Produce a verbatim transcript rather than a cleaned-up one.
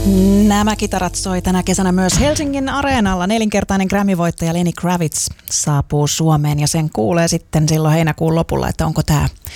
Nämä kitarat soi tänä kesänä myös Helsingin Areenalla. Nelinkertainen Grammy-voittaja Lenny Kravitz saapuu Suomeen ja sen kuulee sitten silloin heinäkuun lopulla, että onko tämä